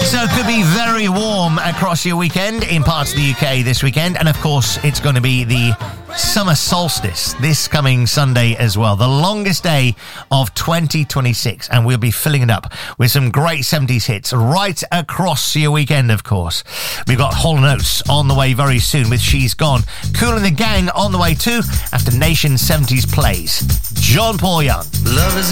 So it could be very warm across your weekend in parts of the UK this weekend. And of course, it's going to be the summer solstice this coming Sunday as well. The longest day of 2026. And we'll be filling it up with some great 70s hits right across your weekend, of course. We've got Hall & Oates on the way very soon with She's Gone. Kool and the Gang on the way too after Nation 70s plays. John Paul Young. Love is